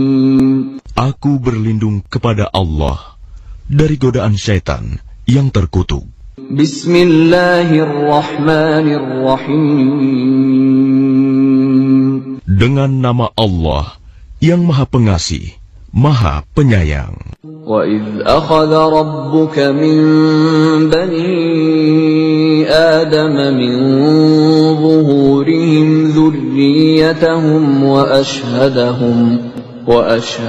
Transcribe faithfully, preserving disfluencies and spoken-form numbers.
Aku berlindung kepada Allah dari godaan syaitan yang terkutuk. Bismillahirrahmanirrahim. Dengan nama Allah yang Maha Pengasih, Maha Penyayang. وَإِذْ أَخَذَ رَبُّكَ مِنْ بَنِي آدَمَ مِنْ ظُهُورِهِمْ ذُرِّيَّتَهُمْ وَأَشْهَدَهُمْ وَأَشْهَدَهُمْ